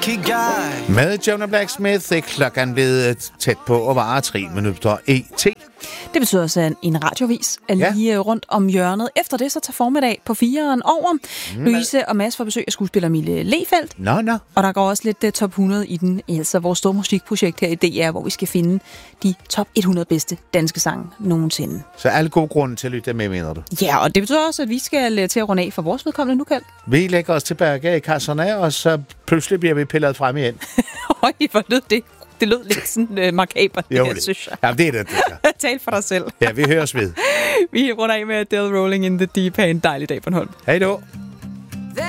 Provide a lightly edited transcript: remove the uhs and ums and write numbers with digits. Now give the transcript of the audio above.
Med Jonah Blacksmith er klokken blevet tæt på at vare 3 minutter ET. Det betyder også, at en radiovis er lige rundt om hjørnet. Efter det så tager formiddag på 4'eren over. Louise og Mads får besøg af skuespiller Mille Lefeldt. Nå. Og der går også lidt top 100 i den. Altså vores store musikprojekt her i DR, hvor vi skal finde de top 100 bedste danske sange nogensinde. Så alle gode grunde til at lytte med, mener du? Ja, og det betyder også, at vi skal til at runde af for vores vedkommende nu, Kjeld. Vi lægger os tilbage i kasserne, og så pludselig bliver vi pillet frem igen. Høj, hvor lød det. Det lød lidt sådan makabert, det synes jeg. Ja, det er det. Tal for dig selv. Ja, vi høres ved. Vi runder af med Adele Rolling in the Deep. Ha' en dejlig dag, Bornholm. Hej då.